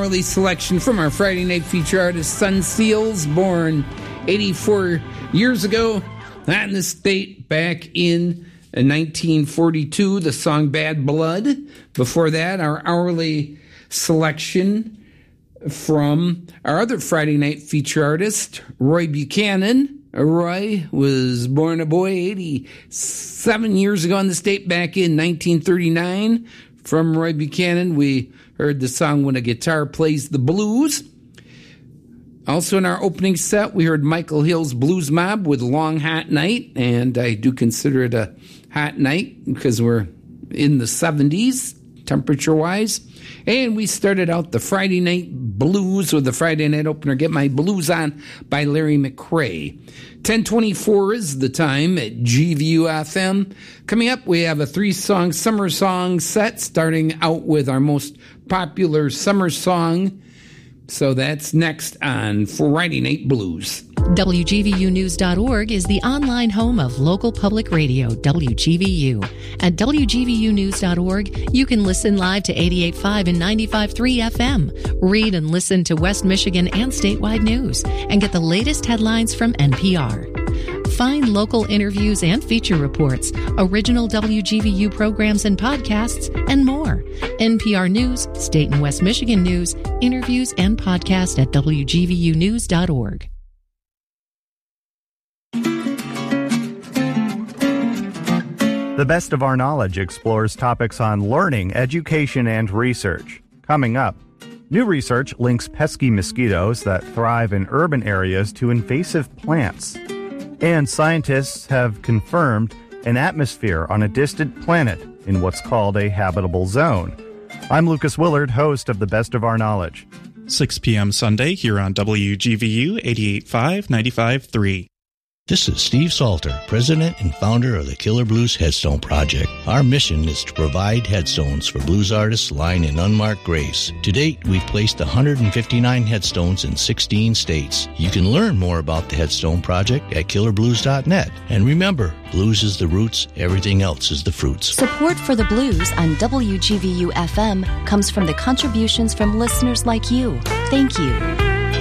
hourly selection from our Friday night feature artist, Sun Seals, born 84 years ago in the state back in 1942. The song Bad Blood. Before that, our hourly selection from our other Friday night feature artist, Roy Buchanan. Roy was born a boy 87 years ago in the state back in 1939. From Roy Buchanan, we heard the song When a Guitar Plays the Blues. Also in our opening set, we heard Michael Hill's Blues Mob with Long Hot Night, and I do consider it a hot night because we're in the 70s temperature-wise. And we started out the Friday Night Blues with the Friday night opener, Get My Blues On by Larry McRae. 10:24 is the time at GVU-FM. Coming up, we have a 3-song summer song set, starting out with our most popular summer song. So that's next on Friday Night Blues. WGVUnews.org is the online home of local public radio, WGVU. At WGVUnews.org, you can listen live to 88.5 and 95.3 FM, read and listen to West Michigan and statewide news, and get the latest headlines from NPR. Find local interviews and feature reports, original WGVU programs and podcasts, and more. NPR News, State and West Michigan News, interviews, and podcasts at WGVUnews.org. The Best of Our Knowledge explores topics on learning, education, and research. Coming up, new research links pesky mosquitoes that thrive in urban areas to invasive plants. And scientists have confirmed an atmosphere on a distant planet in what's called a habitable zone. I'm Lucas Willard, host of The Best of Our Knowledge. 6 p.m. Sunday here on WGVU 88.5, 95.3. This is Steve Salter, president and founder of the Killer Blues Headstone Project. Our mission is to provide headstones for blues artists lying in unmarked graves. To date, we've placed 159 headstones in 16 states. You can learn more about the Headstone Project at killerblues.net. And remember, blues is the roots, everything else is the fruits. Support for the blues on WGVU-FM comes from the contributions from listeners like you. Thank you.